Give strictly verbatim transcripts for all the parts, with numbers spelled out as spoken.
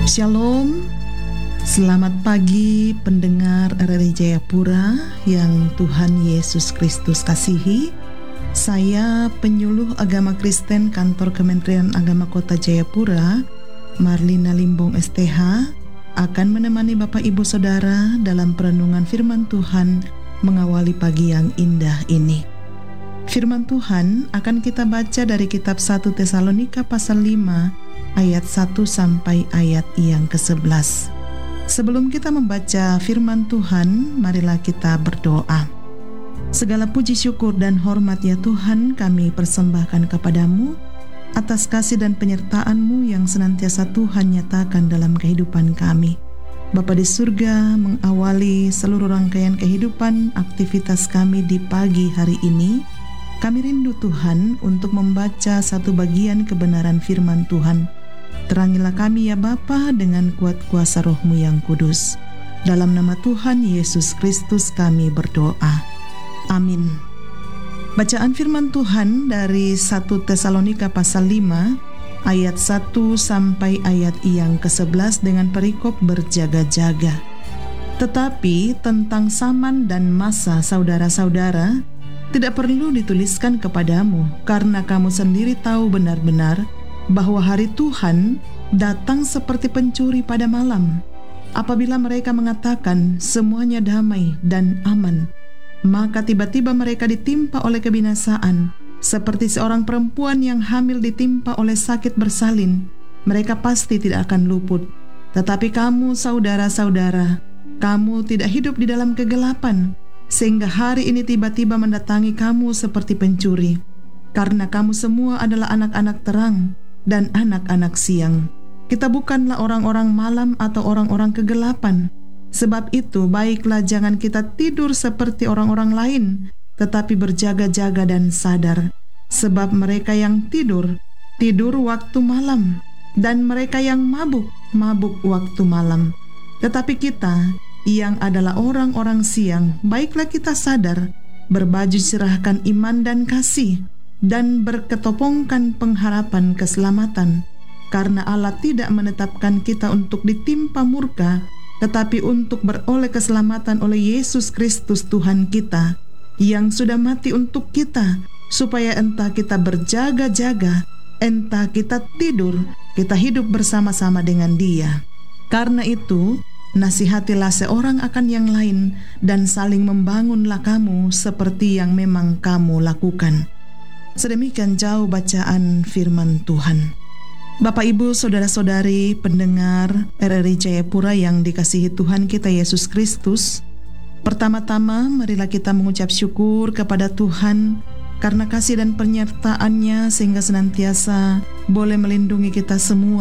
Shalom, selamat pagi pendengar R R I Jayapura yang Tuhan Yesus Kristus kasihi. Saya penyuluh agama Kristen kantor Kementerian Agama Kota Jayapura, Marlina Limbong S T H, akan menemani Bapak Ibu Saudara dalam perenungan firman Tuhan mengawali pagi yang indah ini. Firman Tuhan akan kita baca dari kitab satu Tesalonika pasal lima ayat satu sampai ayat yang kesebelas. Sebelum kita membaca firman Tuhan, marilah kita berdoa. Segala puji syukur dan hormat ya Tuhan kami persembahkan kepadamu atas kasih dan penyertaan-Mu yang senantiasa Tuhan nyatakan dalam kehidupan kami. Bapa di surga, mengawali seluruh rangkaian kehidupan aktivitas kami di pagi hari ini, kami rindu Tuhan untuk membaca satu bagian kebenaran firman Tuhan. Terangilah kami ya Bapa dengan kuat kuasa Roh-Mu yang kudus. Dalam nama Tuhan Yesus Kristus kami berdoa. Amin. Bacaan firman Tuhan dari satu Tesalonika pasal lima ayat satu sampai ayat yang kesebelas dengan perikop berjaga-jaga. Tetapi tentang zaman dan masa saudara-saudara tidak perlu dituliskan kepadamu, karena kamu sendiri tahu benar-benar bahwa hari Tuhan datang seperti pencuri pada malam. Apabila mereka mengatakan semuanya damai dan aman, maka tiba-tiba mereka ditimpa oleh kebinasaan, seperti seorang perempuan yang hamil ditimpa oleh sakit bersalin. Mereka pasti tidak akan luput. Tetapi kamu saudara-saudara, kamu tidak hidup di dalam kegelapan, sehingga hari ini tiba-tiba mendatangi kamu seperti pencuri. Karena kamu semua adalah anak-anak terang dan anak-anak siang. Kita bukanlah orang-orang malam atau orang-orang kegelapan. Sebab itu baiklah jangan kita tidur seperti orang-orang lain, tetapi berjaga-jaga dan sadar. Sebab mereka yang tidur, tidur waktu malam, dan mereka yang mabuk, mabuk waktu malam. Tetapi kita yang adalah orang-orang siang, baiklah kita sadar, berbaju serahkan iman dan kasih, dan berketopongkan pengharapan keselamatan. Karena Allah tidak menetapkan kita untuk ditimpa murka, tetapi untuk beroleh keselamatan oleh Yesus Kristus Tuhan kita, yang sudah mati untuk kita, supaya entah kita berjaga-jaga, entah kita tidur, kita hidup bersama-sama dengan Dia. Karena itu, nasihatilah seorang akan yang lain, dan saling membangunlah kamu seperti yang memang kamu lakukan. Sedemikian jauh bacaan firman Tuhan. Bapak Ibu Saudara-saudari pendengar R R I Jayapura yang dikasihi Tuhan kita Yesus Kristus, pertama-tama marilah kita mengucap syukur kepada Tuhan karena kasih dan penyertaan-Nya sehingga senantiasa boleh melindungi kita semua.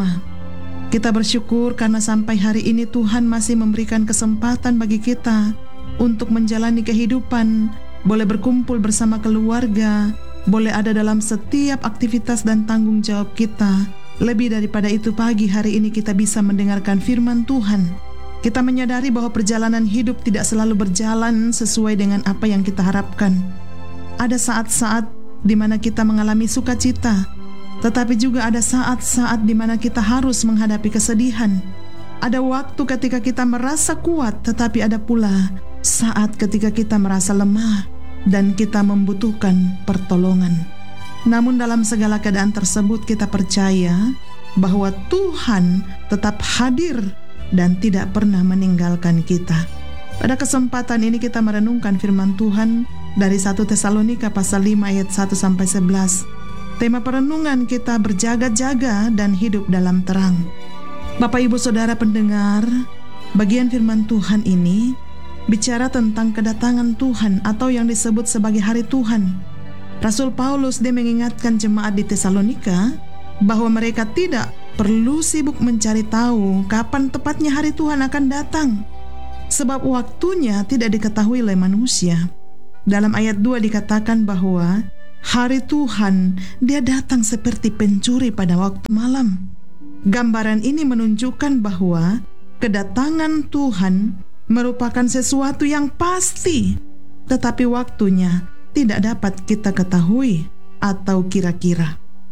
Kita bersyukur karena sampai hari ini Tuhan masih memberikan kesempatan bagi kita untuk menjalani kehidupan, boleh berkumpul bersama keluarga, boleh ada dalam setiap aktivitas dan tanggung jawab kita. Lebih daripada itu, pagi hari ini kita bisa mendengarkan firman Tuhan. Kita menyadari bahwa perjalanan hidup tidak selalu berjalan sesuai dengan apa yang kita harapkan. Ada saat-saat di mana kita mengalami sukacita, tetapi juga ada saat-saat di mana kita harus menghadapi kesedihan. Ada waktu ketika kita merasa kuat, tetapi ada pula saat ketika kita merasa lemah dan kita membutuhkan pertolongan. Namun dalam segala keadaan tersebut kita percaya bahwa Tuhan tetap hadir dan tidak pernah meninggalkan kita. Pada kesempatan ini kita merenungkan firman Tuhan dari satu Tesalonika pasal lima ayat satu sampai sebelas. Tema perenungan kita berjaga-jaga dan hidup dalam terang. Bapak Ibu Saudara pendengar, bagian firman Tuhan ini bicara tentang kedatangan Tuhan atau yang disebut sebagai hari Tuhan. Rasul Paulus dia mengingatkan jemaat di Tesalonika bahwa mereka tidak perlu sibuk mencari tahu kapan tepatnya hari Tuhan akan datang, sebab waktunya tidak diketahui oleh manusia. Dalam ayat dua dikatakan bahwa hari Tuhan dia datang seperti pencuri pada waktu malam. Gambaran ini menunjukkan bahwa kedatangan Tuhan merupakan sesuatu yang pasti, tetapi waktunya tidak dapat kita ketahui atau kira-kira.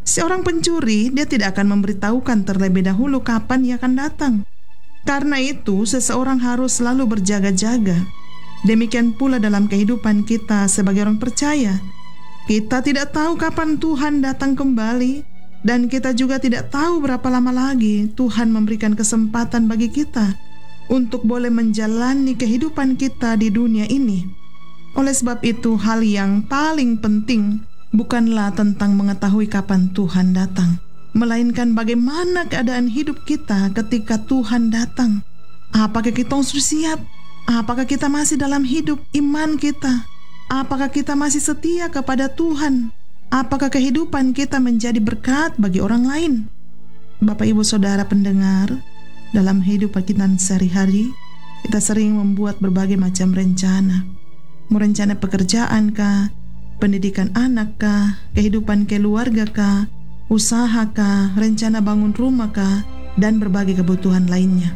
Seorang pencuri, dia tidak akan memberitahukan terlebih dahulu kapan ia akan datang. Karena itu, seseorang harus selalu berjaga-jaga. Demikian pula dalam kehidupan kita sebagai orang percaya. Kita tidak tahu kapan Tuhan datang kembali, dan kita juga tidak tahu berapa lama lagi Tuhan memberikan kesempatan bagi kita untuk boleh menjalani kehidupan kita di dunia ini. Oleh sebab itu, hal yang paling penting bukanlah tentang mengetahui kapan Tuhan datang, melainkan bagaimana keadaan hidup kita ketika Tuhan datang. Apakah kita sudah siap? Apakah kita masih dalam hidup iman kita? Apakah kita masih setia kepada Tuhan? Apakah kehidupan kita menjadi berkat bagi orang lain? Bapak, Ibu, Saudara pendengar, dalam hidup kita sehari-hari, kita sering membuat berbagai macam rencana. Merencana pekerjaan kah, pendidikan anak kah, kehidupan keluarga kah, usaha kah, rencana bangun rumah kah, dan berbagai kebutuhan lainnya.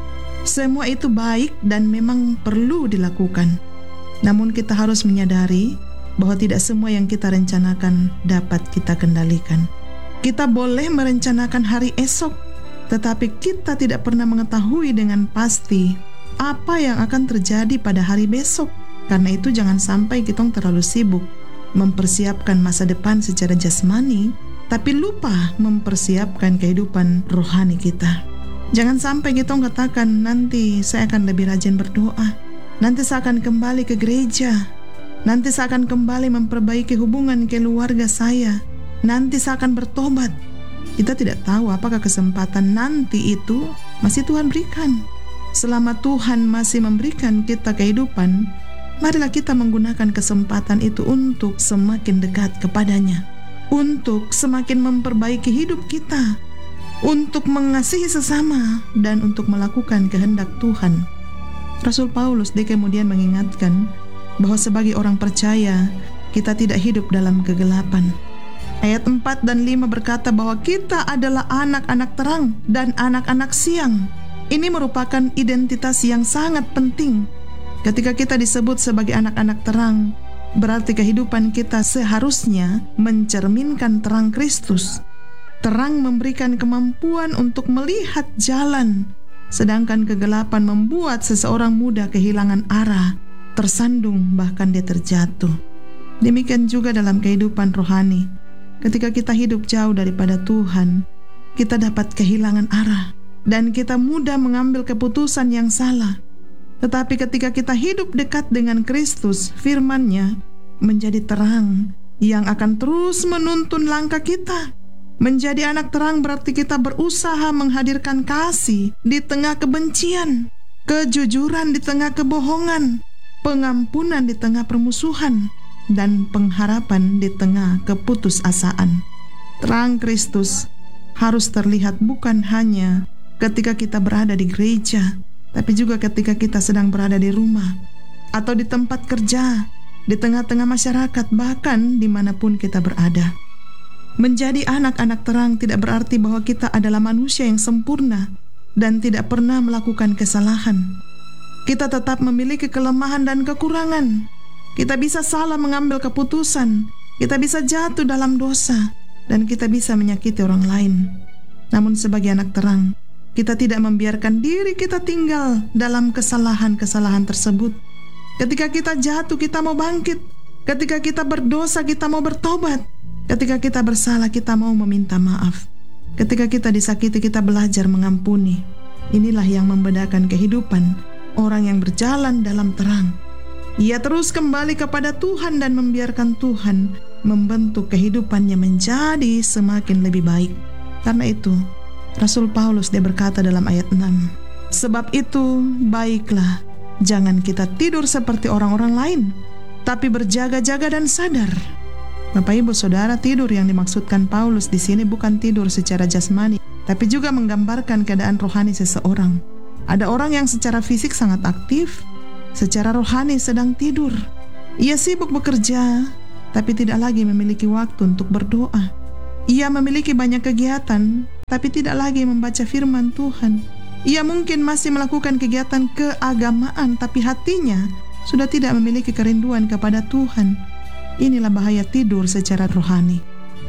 Semua itu baik dan memang perlu dilakukan. Namun kita harus menyadari bahwa tidak semua yang kita rencanakan dapat kita kendalikan. Kita boleh merencanakan hari esok, tetapi kita tidak pernah mengetahui dengan pasti apa yang akan terjadi pada hari besok. Karena itu jangan sampai kita terlalu sibuk mempersiapkan masa depan secara jasmani, tapi lupa mempersiapkan kehidupan rohani kita. Jangan sampai kita katakan, nanti saya akan lebih rajin berdoa, nanti saya akan kembali ke gereja, nanti saya akan kembali memperbaiki hubungan keluarga saya, nanti saya akan bertobat. Kita tidak tahu apakah kesempatan nanti itu masih Tuhan berikan. Selama Tuhan masih memberikan kita kehidupan, marilah kita menggunakan kesempatan itu untuk semakin dekat kepadanya, untuk semakin memperbaiki hidup kita, untuk mengasihi sesama, dan untuk melakukan kehendak Tuhan. Rasul Paulus dia kemudian mengingatkan bahwa sebagai orang percaya, kita tidak hidup dalam kegelapan. Ayat empat dan lima berkata bahwa kita adalah anak-anak terang dan anak-anak siang. Ini merupakan identitas yang sangat penting. Ketika kita disebut sebagai anak-anak terang, berarti kehidupan kita seharusnya mencerminkan terang Kristus. Terang memberikan kemampuan untuk melihat jalan, sedangkan kegelapan membuat seseorang mudah kehilangan arah, tersandung, bahkan dia terjatuh. Demikian juga dalam kehidupan rohani. Ketika kita hidup jauh daripada Tuhan, kita dapat kehilangan arah dan kita mudah mengambil keputusan yang salah. Tetapi ketika kita hidup dekat dengan Kristus, firman-Nya menjadi terang yang akan terus menuntun langkah kita. Menjadi anak terang berarti kita berusaha menghadirkan kasih di tengah kebencian, kejujuran di tengah kebohongan, pengampunan di tengah permusuhan, dan pengharapan di tengah keputusasaan. Terang Kristus harus terlihat bukan hanya ketika kita berada di gereja, tapi juga ketika kita sedang berada di rumah atau di tempat kerja, di tengah-tengah masyarakat, bahkan dimanapun kita berada. Menjadi anak-anak terang tidak berarti bahwa kita adalah manusia yang sempurna dan tidak pernah melakukan kesalahan. Kita tetap memiliki kelemahan dan kekurangan. Kita bisa salah mengambil keputusan, kita bisa jatuh dalam dosa, dan kita bisa menyakiti orang lain. Namun sebagai anak terang, kita tidak membiarkan diri kita tinggal dalam kesalahan-kesalahan tersebut. Ketika kita jatuh, kita mau bangkit. Ketika kita berdosa, kita mau bertobat. Ketika kita bersalah, kita mau meminta maaf. Ketika kita disakiti, kita belajar mengampuni. Inilah yang membedakan kehidupan orang yang berjalan dalam terang. Ia terus kembali kepada Tuhan dan membiarkan Tuhan membentuk kehidupannya menjadi semakin lebih baik. Karena itu, Rasul Paulus dia berkata dalam ayat enam, sebab itu baiklah, jangan kita tidur seperti orang-orang lain, tapi berjaga-jaga dan sadar. Bapak, Ibu, Saudara, tidur yang dimaksudkan Paulus di sini bukan tidur secara jasmani, tapi juga menggambarkan keadaan rohani seseorang. Ada orang yang secara fisik sangat aktif, secara rohani sedang tidur. Ia sibuk bekerja, tapi tidak lagi memiliki waktu untuk berdoa. Ia memiliki banyak kegiatan, tapi tidak lagi membaca firman Tuhan. Ia mungkin masih melakukan kegiatan keagamaan, tapi hatinya sudah tidak memiliki kerinduan kepada Tuhan. Inilah bahaya tidur secara rohani.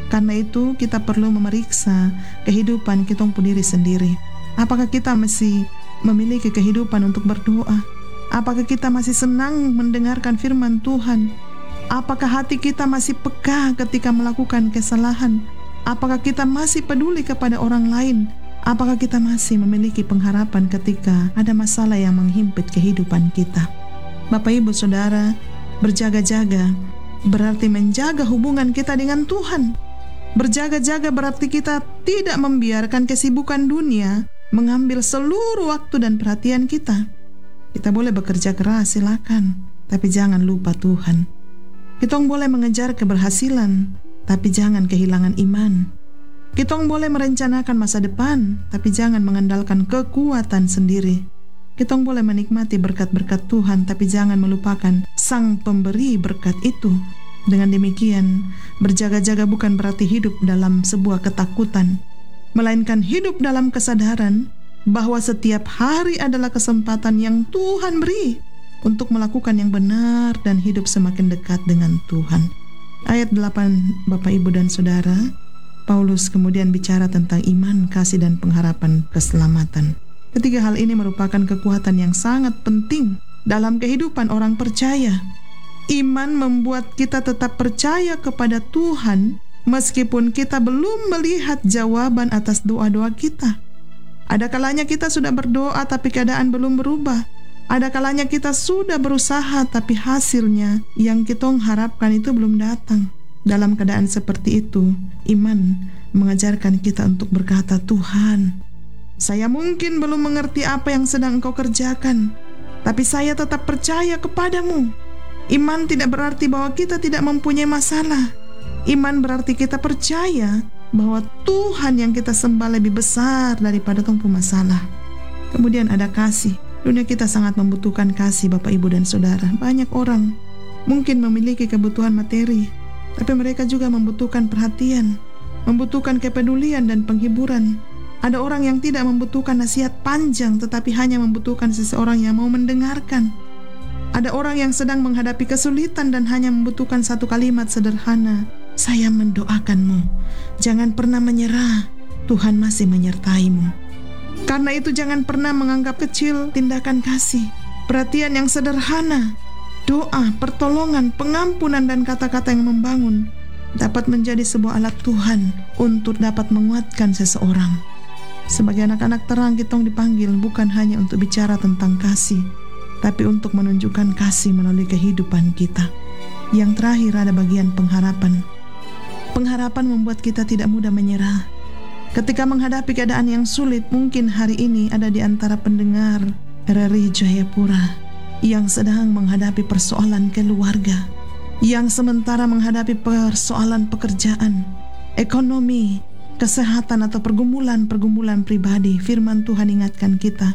Karena itu kita perlu memeriksa kehidupan kita pun diri sendiri. Apakah kita masih memiliki kehidupan untuk berdoa? Apakah kita masih senang mendengarkan firman Tuhan? Apakah hati kita masih peka ketika melakukan kesalahan? Apakah kita masih peduli kepada orang lain? Apakah kita masih memiliki pengharapan ketika ada masalah yang menghimpit kehidupan kita? Bapak, Ibu, Saudara, berjaga-jaga berarti menjaga hubungan kita dengan Tuhan. Berjaga-jaga berarti kita tidak membiarkan kesibukan dunia mengambil seluruh waktu dan perhatian kita. Kita boleh bekerja keras, silakan, tapi jangan lupa Tuhan. Kita boleh mengejar keberhasilan, tapi jangan kehilangan iman. Kita boleh merencanakan masa depan, tapi jangan mengandalkan kekuatan sendiri. Kita boleh menikmati berkat-berkat Tuhan, tapi jangan melupakan Sang Pemberi berkat itu. Dengan demikian, berjaga-jaga bukan berarti hidup dalam sebuah ketakutan, melainkan hidup dalam kesadaran bahwa setiap hari adalah kesempatan yang Tuhan beri untuk melakukan yang benar dan hidup semakin dekat dengan Tuhan. Ayat delapan, Bapak, Ibu, dan Saudara, Paulus kemudian bicara tentang iman, kasih, dan pengharapan keselamatan. Ketiga hal ini merupakan kekuatan yang sangat penting dalam kehidupan orang percaya. Iman membuat kita tetap percaya kepada Tuhan meskipun kita belum melihat jawaban atas doa-doa kita. Ada kalanya kita sudah berdoa tapi keadaan belum berubah. Ada kalanya kita sudah berusaha tapi hasilnya yang kita harapkan itu belum datang. Dalam keadaan seperti itu, iman mengajarkan kita untuk berkata, Tuhan, saya mungkin belum mengerti apa yang sedang Engkau kerjakan, tapi saya tetap percaya kepadamu. Iman tidak berarti bahwa kita tidak mempunyai masalah. Iman berarti kita percaya bahwa Tuhan yang kita sembah lebih besar daripada tumpu masalah. Kemudian ada kasih. Dunia kita sangat membutuhkan kasih, Bapak, Ibu, dan Saudara. Banyak orang mungkin memiliki kebutuhan materi, tapi mereka juga membutuhkan perhatian, membutuhkan kepedulian dan penghiburan. Ada orang yang tidak membutuhkan nasihat panjang, tetapi hanya membutuhkan seseorang yang mau mendengarkan. Ada orang yang sedang menghadapi kesulitan dan hanya membutuhkan satu kalimat sederhana, saya mendoakanmu, jangan pernah menyerah, Tuhan masih menyertaimu. Karena itu jangan pernah menganggap kecil tindakan kasih, perhatian yang sederhana, doa, pertolongan, pengampunan, dan kata-kata yang membangun dapat menjadi sebuah alat Tuhan untuk dapat menguatkan seseorang. Sebagai anak-anak terang, kita dipanggil bukan hanya untuk bicara tentang kasih, tapi untuk menunjukkan kasih melalui kehidupan kita. Yang terakhir ada bagian pengharapan. Pengharapan membuat kita tidak mudah menyerah. Ketika menghadapi keadaan yang sulit, mungkin hari ini ada di antara pendengar R R I Jayapura yang sedang menghadapi persoalan keluarga, yang sementara menghadapi persoalan pekerjaan, ekonomi, kesehatan, atau pergumulan-pergumulan pribadi. Firman Tuhan ingatkan kita,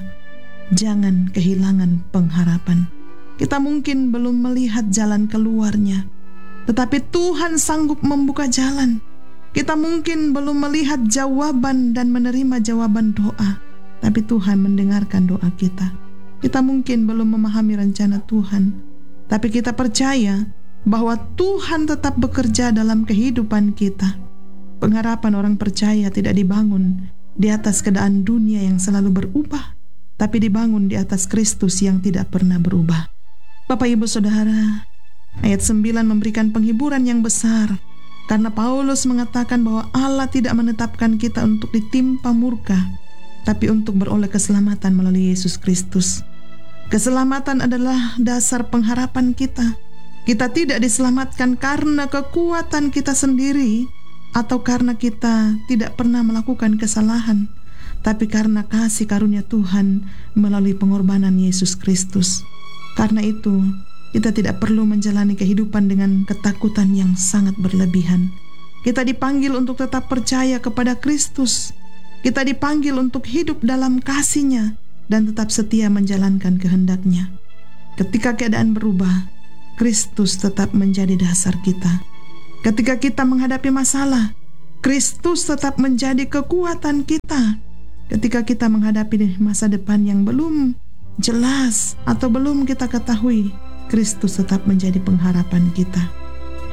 jangan kehilangan pengharapan. Kita mungkin belum melihat jalan keluarnya, tetapi Tuhan sanggup membuka jalan. Kita mungkin belum melihat jawaban dan menerima jawaban doa, tapi Tuhan mendengarkan doa kita. Kita mungkin belum memahami rencana Tuhan, tapi kita percaya bahwa Tuhan tetap bekerja dalam kehidupan kita. Pengharapan orang percaya tidak dibangun di atas keadaan dunia yang selalu berubah, tapi dibangun di atas Kristus yang tidak pernah berubah. Bapak, Ibu, Saudara, ayat sembilan memberikan penghiburan yang besar, karena Paulus mengatakan bahwa Allah tidak menetapkan kita untuk ditimpa murka, tapi untuk beroleh keselamatan melalui Yesus Kristus. Keselamatan adalah dasar pengharapan kita. Kita tidak diselamatkan karena kekuatan kita sendiri, atau karena kita tidak pernah melakukan kesalahan, tapi karena kasih karunia Tuhan melalui pengorbanan Yesus Kristus. Karena itu, kita tidak perlu menjalani kehidupan dengan ketakutan yang sangat berlebihan. Kita dipanggil untuk tetap percaya kepada Kristus. Kita dipanggil untuk hidup dalam kasih-Nya dan tetap setia menjalankan kehendak-Nya. Ketika keadaan berubah, Kristus tetap menjadi dasar kita. Ketika kita menghadapi masalah, Kristus tetap menjadi kekuatan kita. Ketika kita menghadapi masa depan yang belum jelas atau belum kita ketahui, Kristus tetap menjadi pengharapan kita.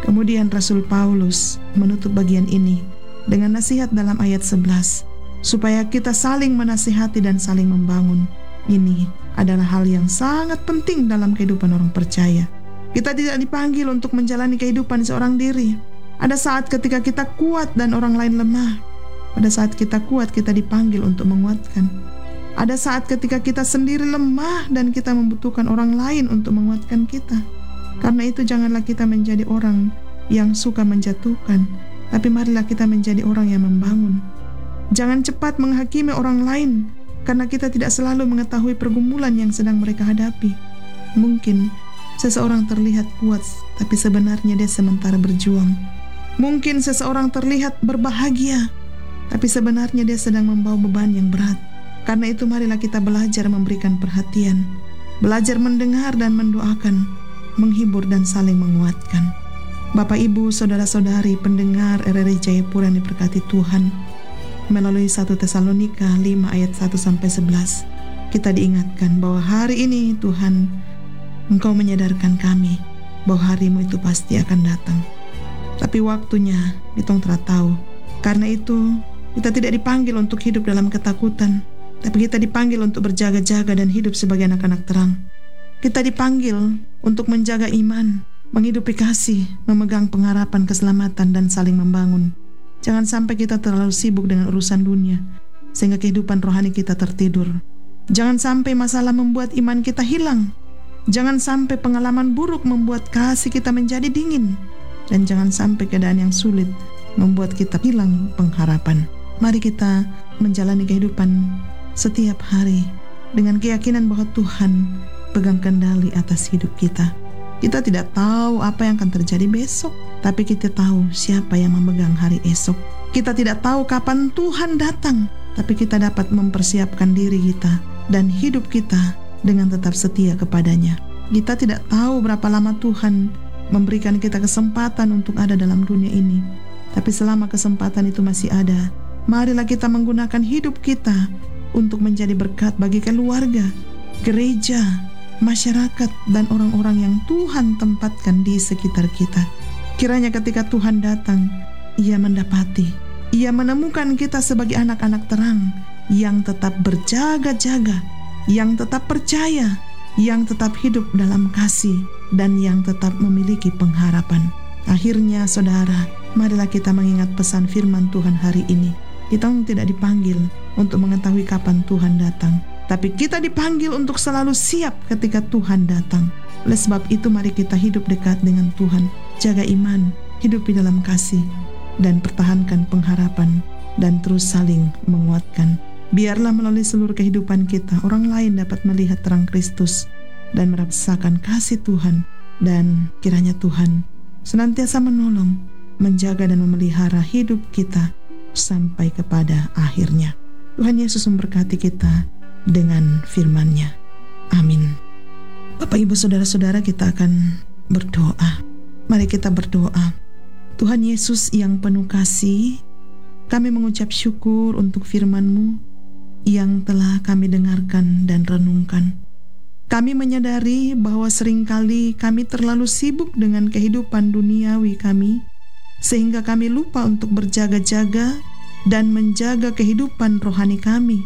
Kemudian Rasul Paulus menutup bagian ini dengan nasihat dalam ayat sebelas, supaya kita saling menasihati dan saling membangun. Ini adalah hal yang sangat penting dalam kehidupan orang percaya. Kita tidak dipanggil untuk menjalani kehidupan seorang diri. Ada saat ketika kita kuat dan orang lain lemah. Pada saat kita kuat, kita dipanggil untuk menguatkan. Ada saat ketika kita sendiri lemah dan kita membutuhkan orang lain untuk menguatkan kita. Karena itu janganlah kita menjadi orang yang suka menjatuhkan, tapi marilah kita menjadi orang yang membangun. Jangan cepat menghakimi orang lain, karena kita tidak selalu mengetahui pergumulan yang sedang mereka hadapi. Mungkin seseorang terlihat kuat, tapi sebenarnya dia sementara berjuang. Mungkin seseorang terlihat berbahagia, tapi sebenarnya dia sedang membawa beban yang berat. Karena itu marilah kita belajar memberikan perhatian, belajar mendengar dan mendoakan, menghibur dan saling menguatkan. Bapak, Ibu, Saudara-saudari pendengar R R I Jayapura yang diberkati Tuhan, melalui satu Tesalonika lima ayat satu sampai sebelas, kita diingatkan bahwa hari ini Tuhan, Engkau menyadarkan kami bahwa harimu itu pasti akan datang. Tapi waktunya kita tidak tahu. Karena itu kita tidak dipanggil untuk hidup dalam ketakutan, tapi kita dipanggil untuk berjaga-jaga dan hidup sebagai anak-anak terang. Kita dipanggil untuk menjaga iman, menghidupi kasih, memegang pengharapan keselamatan dan saling membangun. Jangan sampai kita terlalu sibuk dengan urusan dunia, sehingga kehidupan rohani kita tertidur. Jangan sampai masalah membuat iman kita hilang. Jangan sampai pengalaman buruk membuat kasih kita menjadi dingin. Dan jangan sampai keadaan yang sulit membuat kita hilang pengharapan. Mari kita menjalani kehidupan setiap hari dengan keyakinan bahwa Tuhan pegang kendali atas hidup kita. Kita tidak tahu apa yang akan terjadi besok, tapi kita tahu siapa yang memegang hari esok. Kita tidak tahu kapan Tuhan datang, tapi kita dapat mempersiapkan diri kita dan hidup kita dengan tetap setia kepadanya. Kita tidak tahu berapa lama Tuhan memberikan kita kesempatan untuk ada dalam dunia ini, tapi selama kesempatan itu masih ada, marilah kita menggunakan hidup kita untuk menjadi berkat bagi keluarga, gereja, masyarakat, dan orang-orang yang Tuhan tempatkan di sekitar kita. Kiranya ketika Tuhan datang, Ia mendapati, Ia menemukan kita sebagai anak-anak terang yang tetap berjaga-jaga, yang tetap percaya, yang tetap hidup dalam kasih, dan yang tetap memiliki pengharapan. Akhirnya, saudara, marilah kita mengingat pesan firman Tuhan hari ini. Kita tidak dipanggil untuk mengetahui kapan Tuhan datang, tapi kita dipanggil untuk selalu siap ketika Tuhan datang. Oleh sebab itu, mari kita hidup dekat dengan Tuhan, jaga iman, hidup di dalam kasih, dan pertahankan pengharapan, dan terus saling menguatkan. Biarlah melalui seluruh kehidupan kita, orang lain dapat melihat terang Kristus dan merasakan kasih Tuhan, dan kiranya Tuhan senantiasa menolong, menjaga dan memelihara hidup kita sampai kepada akhirnya. Tuhan Yesus memberkati kita dengan firman-Nya. Amin. Bapak, Ibu, Saudara-saudara, kita akan berdoa. Mari kita berdoa. Tuhan Yesus yang penuh kasih, kami mengucap syukur untuk firman-Mu yang telah kami dengarkan dan renungkan. Kami menyadari bahwa seringkali kami terlalu sibuk dengan kehidupan duniawi kami, sehingga kami lupa untuk berjaga-jaga dan menjaga kehidupan rohani kami.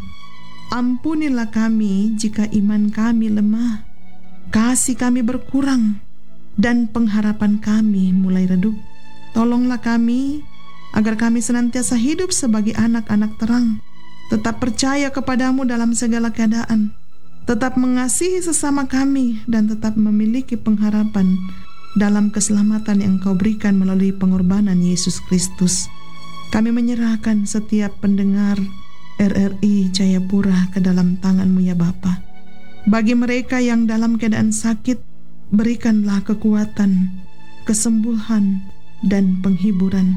Ampunilah kami jika iman kami lemah, kasih kami berkurang, dan pengharapan kami mulai redup. Tolonglah kami agar kami senantiasa hidup sebagai anak-anak terang, tetap percaya kepadamu dalam segala keadaan, tetap mengasihi sesama kami, dan tetap memiliki pengharapan dalam keselamatan yang Engkau berikan melalui pengorbanan Yesus Kristus. Kami menyerahkan setiap pendengar R R I Jayapura ke dalam tangan-Mu ya Bapa. Bagi mereka yang dalam keadaan sakit, berikanlah kekuatan, kesembuhan, dan penghiburan.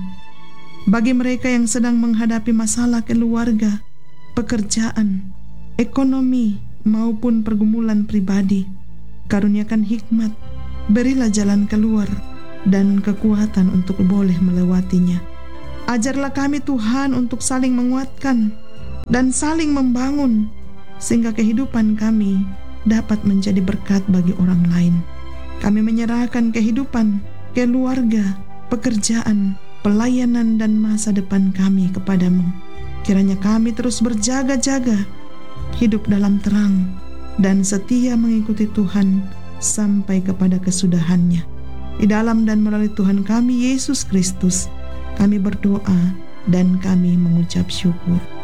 Bagi mereka yang sedang menghadapi masalah keluarga, pekerjaan, ekonomi, maupun pergumulan pribadi, karuniakan hikmat, berilah jalan keluar dan kekuatan untuk boleh melewatinya. Ajarlah kami Tuhan untuk saling menguatkan dan saling membangun, sehingga kehidupan kami dapat menjadi berkat bagi orang lain. Kami menyerahkan kehidupan, keluarga, pekerjaan, pelayanan, dan masa depan kami kepadamu. Kiranya kami terus berjaga-jaga, hidup dalam terang, dan setia mengikuti Tuhan sampai kepada kesudahannya. Di dalam dan melalui Tuhan kami Yesus Kristus, kami berdoa dan kami mengucap syukur.